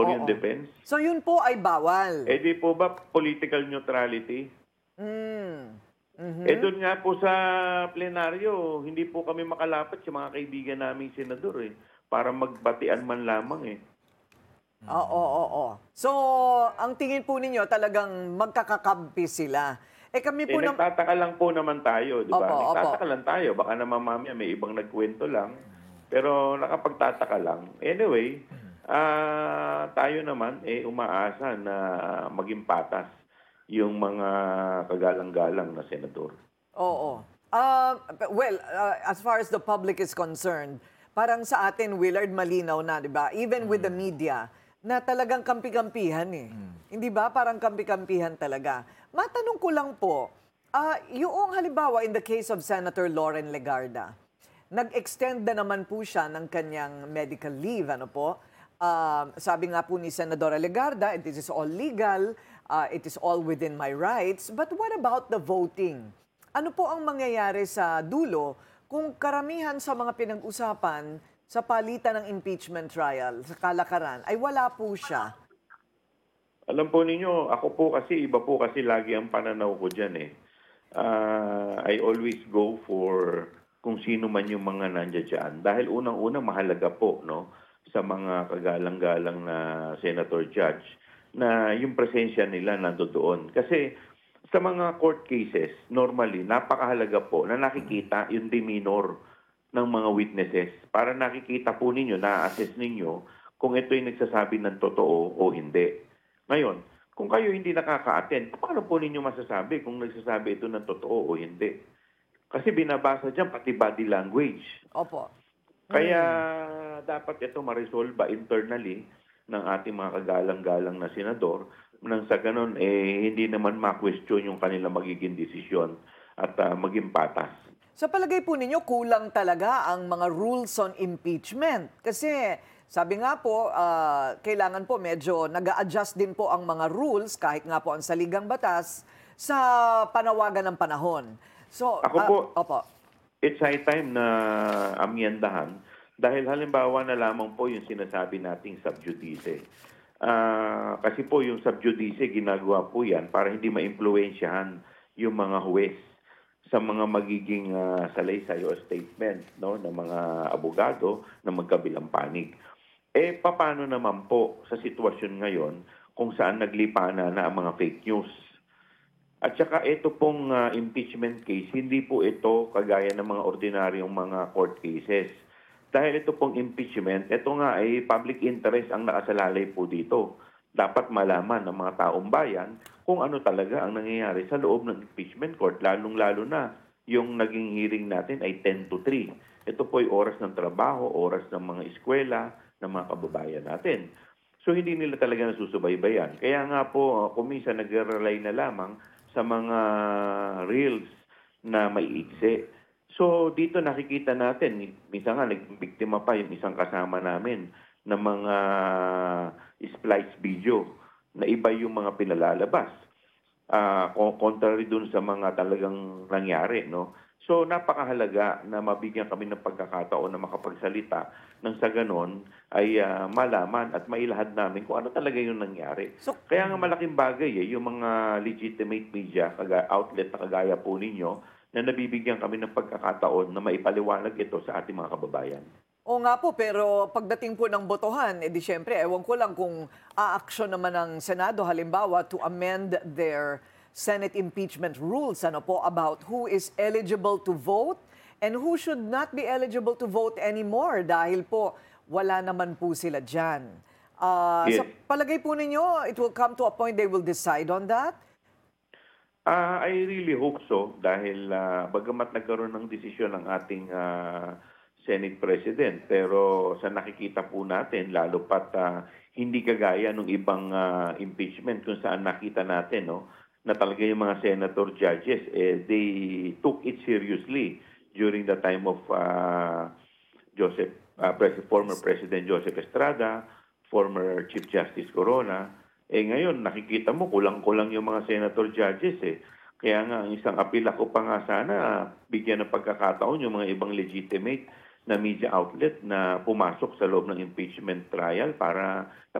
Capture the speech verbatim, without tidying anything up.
or yung Oo. defense. So yun po ay bawal? Eh, di po ba political neutrality? Hmm, Eh, mhm. dun nga po sa plenaryo, hindi po kami makalapit sa mga kaibigan naming senador, eh, para magbatian man lamang, eh. Oo, oo. So, ang tingin po ninyo talagang magkakakampi sila. Eh, kami Eh, po nam nagtataka lang po naman tayo, 'di Opo, ba? opo. Nagtataka lang tayo, baka naman mamaya may ibang nagkuwento lang, pero nakapagtataka lang. Anyway, ah, tayo naman, eh, umaasa na maging patas yung mga kagalang-galang na senador. Oo. Ah, pe well, ah, as far as the public is concerned, parang sa atin, Willard, malinaw na, 'di ba? Even with the media, na talagang kampi-kampihan, eh. Hindi ba? Parang kampi-kampihan talaga. Matanong ko lang po, ah, yoong halimbawa in the case of Senator Loren Legarda, nag-extend na naman po siya ng kanyang medical leave, ano po? Um, sabi nga po ni Senadora Legarda, "This is all legal, uh, it is all within my rights." But what about the voting? Ano po ang mangyayari sa dulo kung karamihan sa mga pinag-usapan sa palitan ng impeachment trial, sa kalakaran, ay wala po siya? Alam po ninyo, ako po kasi, iba po kasi lagi ang pananaw ko diyan, eh. Ah, I always go for kung sino man yung mga nandiya diyan. Dahil unang-una mahalaga po 'no, sa mga kagalang-galang na senator judge na yung presensya nila nandodoon. Kasi sa mga court cases, normally napakahalaga po na nakikita yung demeanor ng mga witnesses para nakikita po ninyo, na-assess ninyo kung ito'y nagsasabi ng totoo o hindi. Ngayon, kung kayo hindi nakaka-attend, paano po ninyo masasabi kung nagsasabi ito ng totoo o hindi? Kasi binabasa diyan pati body language. Opo. Kaya Hmm. dapat ito ma-resolba internally ng ating mga kagalang-galang na senador nang sa gano'n, eh, hindi naman ma-question yung kanilang magiging desisyon at ah, maging patas. Sa palagay po ninyo, kulang talaga ang mga rules on impeachment. Kasi sabi nga po, ah, kailangan po medyo nag adjust din po ang mga rules, kahit nga po ang saligang batas, sa panawagan ng panahon. So, Ako ah, po, opo. it's high time na amyendahan dahil halimbawa na lamang po yung sinasabi nating sub judice. Ah, kasi po yung sub judice ginagawa po yan para hindi maimpluwensyahan yung mga huwes sa mga magiging ah, salaysay o statement no, ng mga abogado na magkabilang panig. Eh, paano naman po sa sitwasyon ngayon kung saan naglipana na ang mga fake news? At saka ito pong ah, impeachment case, hindi po ito kagaya ng mga ordinaryong mga court cases. Dahil ito pong impeachment, ito nga ay public interest ang nakasalalay po dito. Dapat malaman ng mga taong bayan kung ano talaga ang nangyayari sa loob ng impeachment court, lalong-lalo na yung naging hearing natin ay ten to three. Ito po ay oras ng trabaho, oras ng mga eskwela, ng mga kababayan natin. So hindi nila talaga nasusubaybayan. Kaya nga po, uh, kuminsan nagre-rely na lamang sa mga reels na maiiksi. So dito nakikita natin, mi- minsan nga naging biktima pa yung isang kasama namin ng mga splice video na iba yung mga pinalalabas. Ah, ko contrary dun sa mga talagang nangyari 'no. So napakahalaga na mabigyan kami ng pagkakataon na makapagsalita nang sa gano'n ay, ah, malaman at mailahad namin kung ano talaga yung nangyari. So, Kaya nga malaking bagay, eh, yung mga legitimate media kaga outlet na kagaya po ninyo na nabibigyan kami ng pagkakataon na maipaliwanag ito sa ating mga kababayan. oo nga po, pero pagdating po ng botohan, edi siyempre, ewan ko lang kung aaksyon naman ng Senado, halimbawa, to amend their Senate impeachment rules, ano po, about who is eligible to vote and who should not be eligible to vote anymore dahil po wala naman po sila dyan. Ah, sa Yes. palagay po ninyo, it will come to a point they will decide on that? Ah, I really hope so dahil, ah, bagamat nagkaroon ng desisyon ang ating, ah, Senate President, pero sa nakikita po natin lalo pat, ah, hindi kagaya nung ibang, ah, impeachment kung saan nakita natin 'no, na talaga yung mga senator judges, eh, they took it seriously during the time of, ah, Joseph, ah, pres former President Joseph Estrada, former Chief Justice Corona. Eh, ngayon nakikita mo kulang-kulang yung mga senator judges, eh. Kaya nga ang isang appeal ako pa nga sana, bigyan ng pagkakataon yung mga ibang legitimate na media outlet na pumasok sa loob ng impeachment trial para